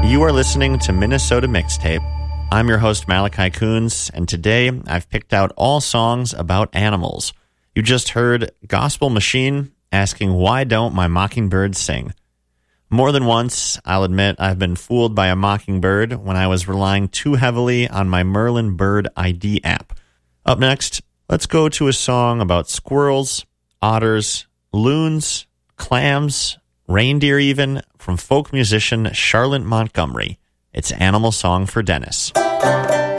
You are listening to Minnesota Mixtape. I'm your host, Malachi Coons, and today I've picked out all songs about animals. You just heard Gospel Machine asking, "Why don't my mockingbirds sing?" More than once, I'll admit, I've been fooled by a mockingbird when I was relying too heavily on my Merlin Bird ID app. Up next, let's go to a song about squirrels, otters, loons, clams, reindeer even, from folk musician Charlotte Montgomery. It's Animal Song for Dennis.